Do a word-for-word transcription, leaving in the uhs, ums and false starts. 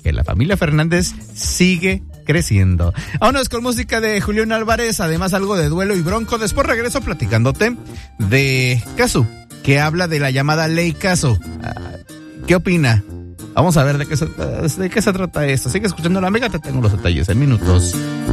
que la familia Fernández sigue creciendo. Vámonos con música de Julián Álvarez, además algo de Duelo y Bronco. Después regreso platicándote de Casu, que habla de la llamada ley Casu. ¿Qué opina? Vamos a ver de qué se, de qué se trata esto. Sigue escuchando La Mega, te tengo los detalles en minutos.